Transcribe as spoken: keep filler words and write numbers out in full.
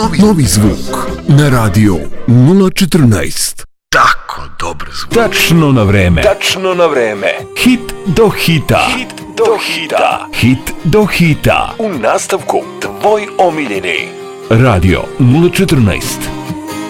Novi, novi zvuk na radio nula četrnaest. Tako dobar zvuk. Tačno na vreme. Tačno na vreme. Hit do hita. Hit do hita. Hit do hita. U nastavku tvoj omiljeni. Radio nula četrnaest.